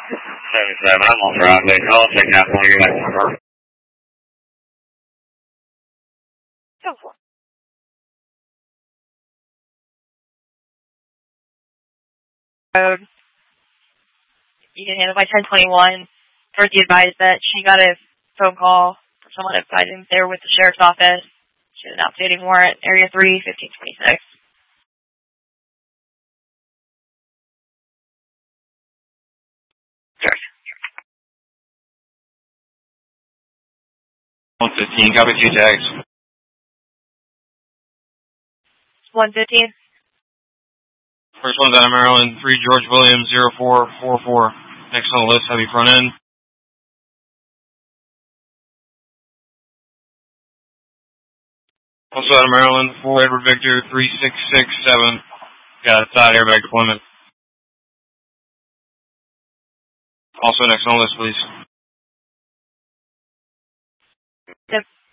77, I'm on the right way. Call, take out one of your next number. Go for it. Road. You get handled by 1021. Dorothy advised that she got a phone call from someone advising there with the sheriff's office. She had an outstanding warrant, Area 3, 1526. Check. 115, copy 2 tags. 115. First one's out of Maryland, 3 George Williams, 0444. Next on the list, heavy front end. Also out of Maryland, 4 Edward Victor, 3667. Got a side airbag deployment. Also next on the list, please. Yep.